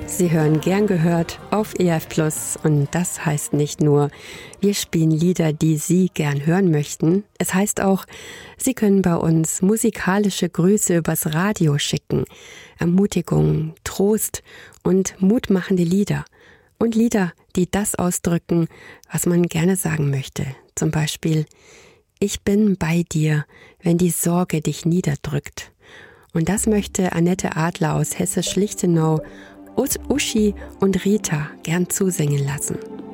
Sie hören gern gehört auf EF Plus und das heißt nicht nur, wir spielen Lieder, die Sie gern hören möchten. Es heißt auch, Sie können bei uns musikalische Grüße übers Radio schicken, Ermutigung, Trost und mutmachende Lieder. Und Lieder, die das ausdrücken, was man gerne sagen möchte. Zum Beispiel, ich bin bei dir, wenn die Sorge dich niederdrückt. Und das möchte Annette Adler aus Hessisch-Lichtenau Uschi und Rita gern zusingen lassen.